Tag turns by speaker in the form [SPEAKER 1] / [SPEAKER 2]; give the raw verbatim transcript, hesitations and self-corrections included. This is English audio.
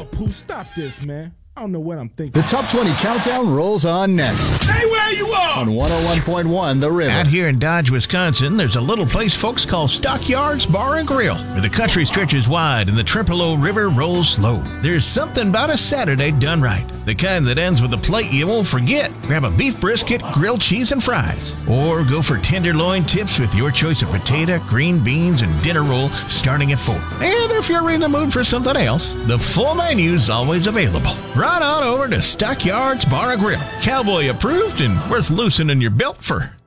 [SPEAKER 1] up, Pooh. Stop this, man. I don't know what I'm thinking.
[SPEAKER 2] The Top twenty Countdown rolls on next.
[SPEAKER 1] Stay where you are!
[SPEAKER 2] On one oh one point one The River.
[SPEAKER 3] Out here in Dodge, Wisconsin, there's a little place folks call Stockyards Bar and Grill, where the country stretches wide and the Trempealeau River rolls slow. There's something about a Saturday done right. The kind that ends with a plate you won't forget. Grab a beef brisket, grilled cheese, and fries. Or go for tenderloin tips with your choice of potato, green beans, and dinner roll starting at four. And if you're in the mood for something else, the full menu's always available. Right on over to Stockyards Bar and Grill. Cowboy approved and worth loosening your belt for.